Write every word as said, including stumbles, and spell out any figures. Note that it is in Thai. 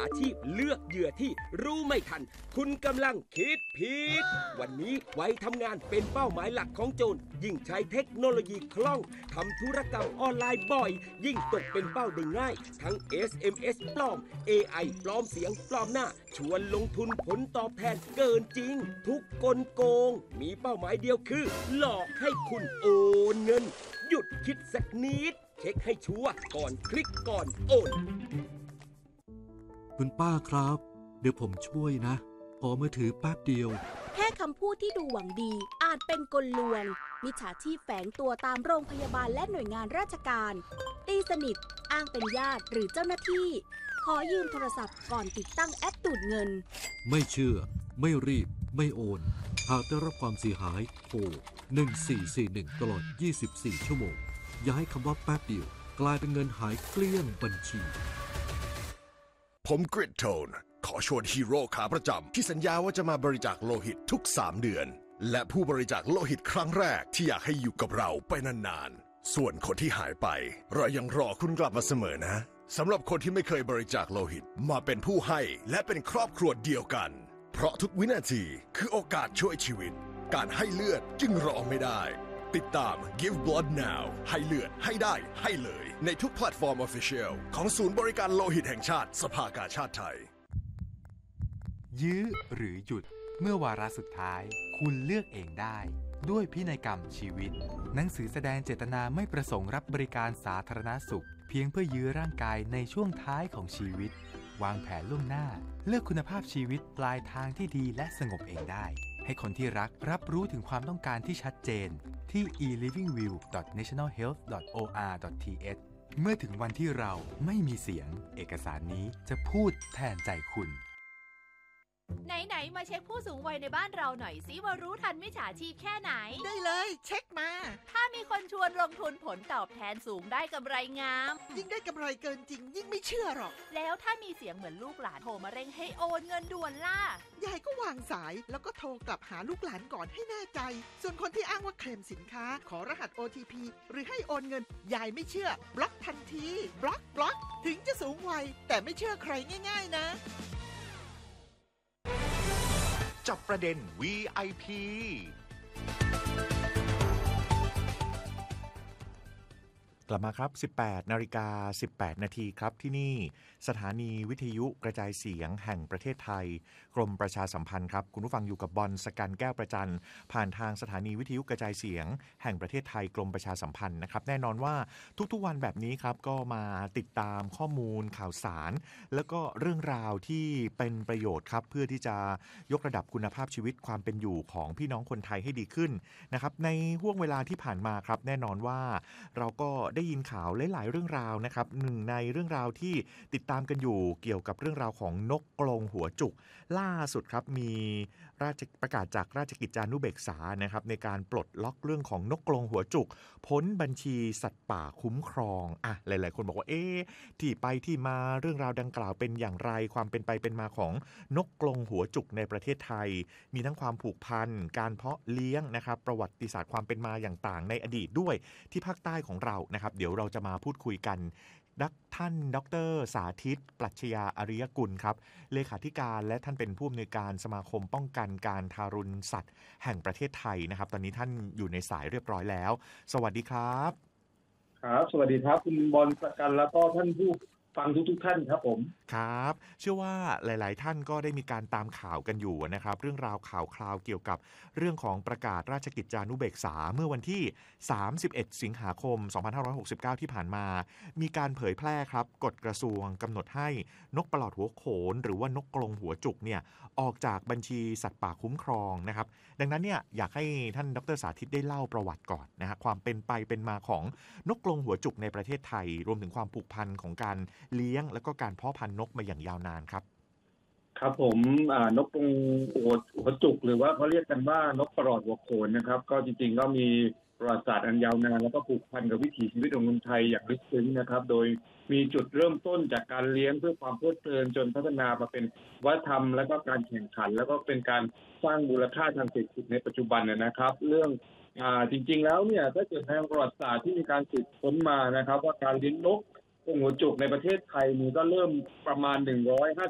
าชีพเลือกเหยื่อที่รู้ไม่ทันคุณกำลังคิดผิดวันนี้ไว้ทำงานเป็นเป้าหมายหลักของโจรยิ่งใช้เทคโนโลยีคล่องทำธุรกรรมออนไลน์บ่อยยิ่งตกเป็นเป้าได้ง่ายทั้ง เอส เอ็ม เอส ปลอม เอ ไอ ปลอมเสียงปลอมหน้าชวนลงทุนผลตอบแทนเกินจริงทุกกลโกงมีเป้าหมายเดียวคือหลอกให้คุณโอนเงินหยุดคิดสักนิดเช็คให้ชัวร์ก่อนคลิกก่อนโอนคุณป้าครับเดี๋ยวผมช่วยนะขอมือถือแป๊บเดียวแค่คำพูดที่ดูหวังดีอาจเป็นกลลวงมิจฉาชีพแฝงตัวตามโรงพยาบาลและหน่วยงานราชการตีสนิทอ้างเป็นญาติหรือเจ้าหน้าที่ขอยืมโทรศัพท์ก่อนติดตั้งแอปดูดเงินไม่เชื่อไม่รีบไม่โอนหากได้รับความเสียหายโทรหนึ่งสี่สี่หนึ่งตลอดยี่สิบสี่ชั่วโมงอย่าให้คำว่าแป๊บเดียวกลายเป็นเงินหายเกลี้ยงบัญชีผมกริดโทนขอชวนฮีโร่ขาประจำที่สัญญาว่าจะมาบริจาคโลหิตทุกสามเดือนและผู้บริจาคโลหิตครั้งแรกที่อยากให้อยู่กับเราไปนานๆส่วนคนที่หายไปเรายังรอคุณกลับมาเสมอนะสำหรับคนที่ไม่เคยบริจาคโลหิตมาเป็นผู้ให้และเป็นครอบครัวเดียวกันเพราะทุกวินาทีคือโอกาสช่วยชีวิตการให้เลือดจึงรอไม่ได้ติดตาม Give Blood Now ให้เลือดให้ได้ให้เลยในทุกแพลตฟอร์ม Official ของศูนย์บริการโลหิตแห่งชาติสภากาชาดไทยยื้อหรือหยุดเมื่อวาระสุดท้ายคุณเลือกเองได้ด้วยพินัยกรรมชีวิตหนังสือแสดงเจตนาไม่ประสงค์รับบริการสาธารณสุขเพียงเพื่อยื้อร่างกายในช่วงท้ายของชีวิตวางแผนล่วงหน้าเลือกคุณภาพชีวิตปลายทางที่ดีและสงบเองได้ให้คนที่รักรับรู้ถึงความต้องการที่ชัดเจนที่ อี ลิฟวิ่งวิว ดอท เนชั่นแนล เฮลท์ ดอท โอ อาร์ ดอท ที เอช เมื่อถึงวันที่เราไม่มีเสียงเอกสารนี้จะพูดแทนใจคุณไหนๆมาเช็คผู้สูงวัยในบ้านเราหน่อยสิว่ารู้ทันมิจฉาชีพแค่ไหนได้เลยเช็คมาถ้ามีคนชวนลงทุนผลตอบแทนสูงได้กำไรงามยิ่งได้กำไรเกินจริงยิ่งไม่เชื่อหรอกแล้วถ้ามีเสียงเหมือนลูกหลานโทรมาเร่งให้โอนเงินด่วนล่ะยายก็วางสายแล้วก็โทรกลับหาลูกหลานก่อนให้แน่ใจส่วนคนที่อ้างว่าเคลมสินค้าขอรหัส โอ ที พี หรือให้โอนเงินยายไม่เชื่อบล็อกทันทีบล็อกบล็อกถึงจะสูงวัยแต่ไม่เชื่อใครง่ายๆนะจับประเด็น วี ไอ พี กลับมาครับ สิบแปดนาฬิกาสิบแปดนาทีครับที่นี่สถานีวิทยุกระจายเสียงแห่งประเทศไทยกรมประชาสัมพันธ์ครับคุณผู้ฟังอยู่กับบอลสกันแก้วประจันผ่านทางสถานีวิทยุกระจายเสียงแห่งประเทศไทยกรมประชาสัมพันธ์นะครับแน่นอนว่าทุกๆวันแบบนี้ครับก็มาติดตามข้อมูลข่าวสารแล้วก็เรื่องราวที่เป็นประโยชน์ครับเพื่อที่จะยกระดับคุณภาพชีวิตความเป็นอยู่ของพี่น้องคนไทยให้ดีขึ้นนะครับในห่วงเวลาที่ผ่านมาครับแน่นอนว่าเราก็ได้ยินข่าวหลายๆเรื่องราวนะครับหนึ่งในเรื่องราวที่ติดตามกันอยู่เกี่ยวกับเรื่องราวของนกกรงหัวจุกล่าสุดครับมีราชประกาศจากราชกิจจานุเบกษานะครับในการปลดล็อกเรื่องของนกกรงหัวจุกพ้นบัญชีสัตว์ป่าคุ้มครองอ่ะหลายๆคนบอกว่าเอ๊ะที่ไปที่มาเรื่องราวดังกล่าวเป็นอย่างไรความเป็นไปเป็นมาของนกกรงหัวจุกในประเทศไทยมีทั้งความผูกพันการเพาะเลี้ยงนะครับประวัติศาสตร์ความเป็นมาอย่างต่างในอดีตด้วยที่ภาคใต้ของเรานะครับเดี๋ยวเราจะมาพูดคุยกันดักท่านดร.สาธิตปรัชญาอริยกุลครับเลขาธิการและท่านเป็นผู้อำนวยการสมาคมป้องกันการทารุณสัตว์แห่งประเทศไทยนะครับตอนนี้ท่านอยู่ในสายเรียบร้อยแล้วสวัสดีครับครับสวัสดีครับคุณบอลสกันแล้วก็ท่านผู้ฟังทุกๆท่านครับผมครับเชื่อว่าหลายๆท่านก็ได้มีการตามข่าวกันอยู่นะครับเรื่องราวข่าวคราวเกี่ยวกับเรื่องของประกาศราชกิจจานุเบกษาเมื่อวันที่สามสิบเอ็ดสิงหาคมสองพันห้าร้อยหกสิบเก้าที่ผ่านมามีการเผยแพร่ครับกฎกระทรวงกำหนดให้นกปลอดหัวโขนหรือว่านกกรงหัวจุกเนี่ยออกจากบัญชีสัตว์ป่าคุ้มครองนะครับดังนั้นเนี่ยอยากให้ท่านดร.สาธิตได้เล่าประวัติก่อนนะฮะความเป็นไปเป็นมาของนกกรงหัวจุกในประเทศไทยรวมถึงความผูกพันของการเลี้ยงแล้วก็การเพาะพันธุ์นกมาอย่างยาวนานครับครับผมนกกรงหัวหัวจุกหรือว่าเขาเรียกกันว่านกปลอดหัวโขนนะครับก็จริงๆก็มีประวัติศาสตร์อันยาวนานแล้วก็ผูกพันกับวิถีชีวิตของคนไทยอย่างลึกซึ้งนะครับโดยมีจุดเริ่มต้นจากการเลี้ยงเพื่อความเพลิดเพลินจนพัฒนามาเป็นวัฒนธรรมแล้วก็การแข่งขันแล้วก็เป็นการสร้างมูลค่าทางเศรษฐกิจในปัจจุบันนะครับเรื่องอ่าจริงๆแล้วเนี่ยถ้าเกิดทางประวัติศาสตร์ที่มีการสืบค้นมานะครับว่าการเลี้ยงนกกรงหัวจุกในประเทศไทยนี่ก็เริ่มประมาณหนึ่งร้อยห้า